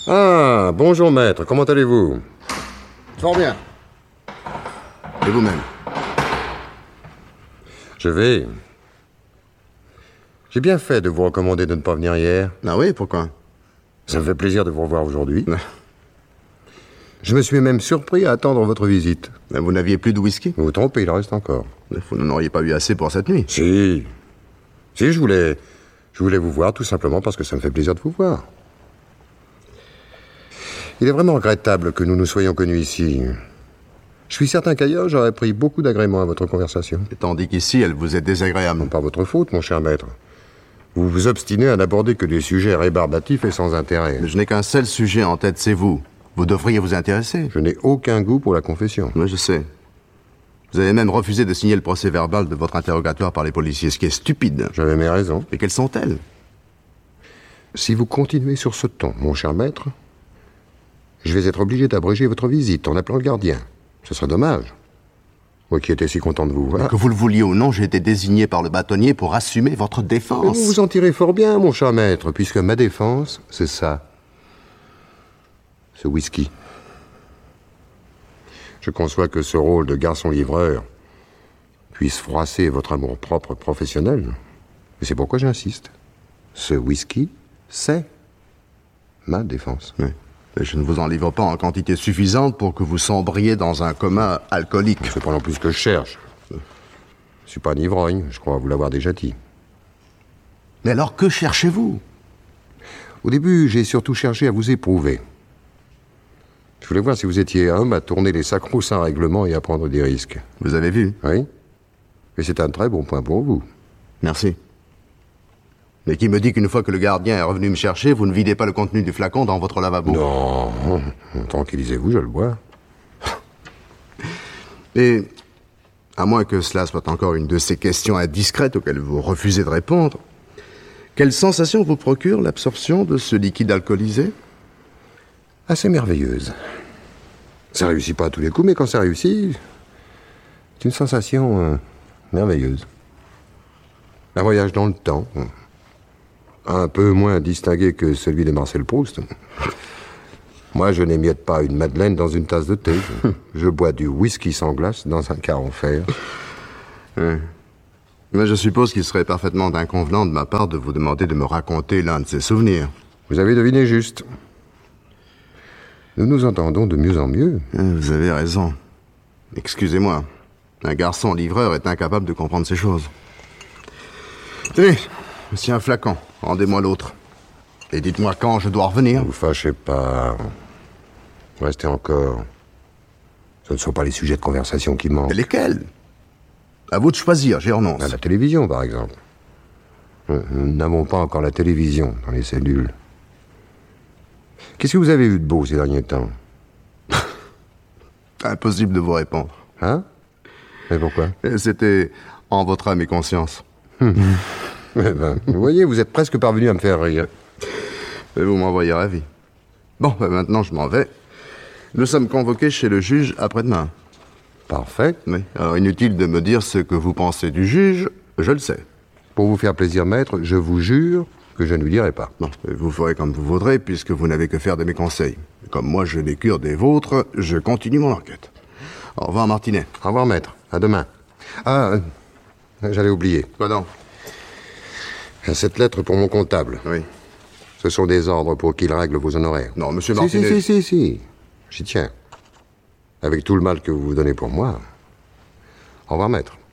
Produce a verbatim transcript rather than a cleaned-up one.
Ah, bonjour maître, comment allez-vous? Fort bien. Et vous-même? Je vais. J'ai bien fait de vous recommander de ne pas venir hier. Ah oui, pourquoi? Ça me fait plaisir de vous revoir aujourd'hui. Je me suis même surpris à attendre votre visite. Mais vous n'aviez plus de whisky? Vous vous trompez, il en reste encore. Vous n'en auriez pas eu assez pour cette nuit? Si. Si, je voulais... Je voulais vous voir tout simplement parce que ça me fait plaisir de vous voir. Il est vraiment regrettable que nous nous soyons connus ici. Je suis certain qu'ailleurs, j'aurais pris beaucoup d'agrément à votre conversation. Et tandis qu'ici, elle vous est désagréable. Non, pas votre faute, mon cher maître. Vous vous obstinez à n'aborder que des sujets rébarbatifs et sans intérêt. Mais je n'ai qu'un seul sujet en tête, c'est vous. Vous devriez vous intéresser. Je n'ai aucun goût pour la confession. Oui, je sais. Vous avez même refusé de signer le procès-verbal de votre interrogatoire par les policiers, ce qui est stupide. J'avais mes raisons. Et quelles sont-elles? Si vous continuez sur ce ton, mon cher maître, je vais être obligé d'abréger votre visite en appelant le gardien. Ce serait dommage. Moi qui étais si content de vous voir. Que vous le vouliez ou non, j'ai été désigné par le bâtonnier pour assumer votre défense. Mais vous vous en tirez fort bien, mon cher maître, puisque ma défense, c'est ça. Ce whisky. Je conçois que ce rôle de garçon-livreur puisse froisser votre amour-propre professionnel. Et c'est pourquoi j'insiste. Ce whisky, c'est ma défense. Oui. Et je ne vous en livre pas en quantité suffisante pour que vous sombriez dans un coma alcoolique. C'est pas non plus ce que je cherche. Je suis pas un ivrogne, je crois vous l'avoir déjà dit. Mais alors, que cherchez-vous? Au début, j'ai surtout cherché à vous éprouver. Je voulais voir si vous étiez homme à tourner les sacro-saints règlements et à prendre des risques. Vous avez vu? Oui. Et c'est un très bon point pour vous. Merci. Mais qui me dit qu'une fois que le gardien est revenu me chercher, vous ne videz pas le contenu du flacon dans votre lavabo? Non, tranquillisez-vous, je le bois. Et, à moins que cela soit encore une de ces questions indiscrètes auxquelles vous refusez de répondre, quelle sensation vous procure l'absorption de ce liquide alcoolisé? Assez merveilleuse. Ça réussit pas à tous les coups, mais quand ça réussit, c'est une sensation euh, merveilleuse. Un voyage dans le temps, un peu moins distingué que celui de Marcel Proust. Moi, je n'émiote pas une madeleine dans une tasse de thé. Je bois du whisky sans glace dans un carreau en fer. Oui. Mais je suppose qu'il serait parfaitement inconvenant de ma part de vous demander de me raconter l'un de ces souvenirs. Vous avez deviné juste. Nous nous entendons de mieux en mieux. Vous avez raison. Excusez-moi. Un garçon livreur est incapable de comprendre ces choses. Tenez, voici un flacon. Rendez-moi l'autre. Et dites-moi quand je dois revenir. Ne vous fâchez pas. Restez encore. Ce ne sont pas les sujets de conversation qui manquent. Mais lesquels? À vous de choisir, j'y renonce. À la télévision, par exemple. Nous n'avons pas encore la télévision dans les cellules. Qu'est-ce que vous avez eu de beau ces derniers temps? Impossible de vous répondre. Hein? Mais pourquoi? C'était en votre âme et conscience. Hum. Eh ben, vous voyez, vous êtes presque parvenu à me faire rire. Et vous m'envoyez ravi. Bon, ben maintenant je m'en vais. Nous sommes convoqués chez le juge après-demain. Parfait. Oui. Alors inutile de me dire ce que vous pensez du juge, je le sais. Pour vous faire plaisir, maître, je vous jure que je ne lui dirai pas. Bon, vous ferez comme vous voudrez, puisque vous n'avez que faire de mes conseils. Comme moi je n'ai cure des vôtres, je continue mon enquête. Au revoir, Martinet. Au revoir, maître. À demain. Ah, euh, j'allais oublier. Quoi donc? Cette lettre pour mon comptable. Oui. Ce sont des ordres pour qu'il règle vos honoraires. Non, monsieur si, Martinet... Si, si, si, si. J'y tiens. Avec tout le mal que vous vous donnez pour moi. Au revoir, maître.